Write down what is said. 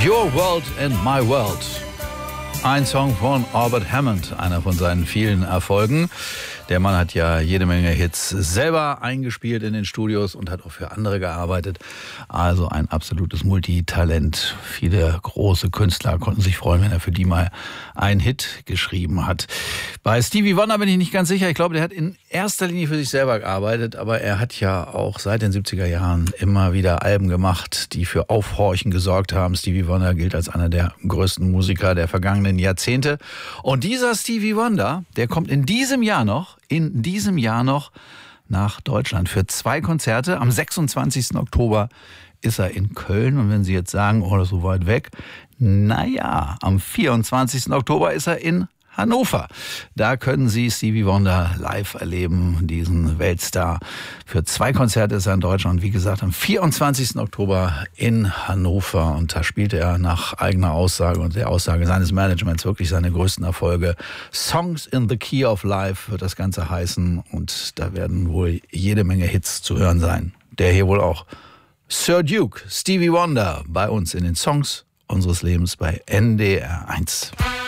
Your World and My World. Ein Song von Albert Hammond, einer von seinen vielen Erfolgen. Der Mann hat ja jede Menge Hits selber eingespielt in den Studios und hat auch für andere gearbeitet. Also ein absolutes Multitalent. Viele große Künstler konnten sich freuen, wenn er für die mal einen Hit geschrieben hat. Bei Stevie Wonder bin ich nicht ganz sicher. Ich glaube, der hat in erster Linie für sich selber gearbeitet. Aber er hat ja auch seit den 70er Jahren immer wieder Alben gemacht, die für Aufhorchen gesorgt haben. Stevie Wonder gilt als einer der größten Musiker der vergangenen Jahrzehnte. Und dieser Stevie Wonder, der kommt in diesem Jahr noch nach Deutschland für 2 Konzerte. Am 26. Oktober ist er in Köln. Und wenn Sie jetzt sagen, oh, das ist so weit weg. Naja, am 24. Oktober ist er in Hannover. Da können Sie Stevie Wonder live erleben, diesen Weltstar. Für 2 Konzerte ist er in Deutschland. Wie gesagt, am 24. Oktober in Hannover. Und da spielt er nach eigener Aussage und der Aussage seines Managements wirklich seine größten Erfolge. Songs in the Key of Life wird das Ganze heißen. Und da werden wohl jede Menge Hits zu hören sein. Der hier wohl auch. Sir Duke, Stevie Wonder, bei uns in den Songs unseres Lebens bei NDR 1.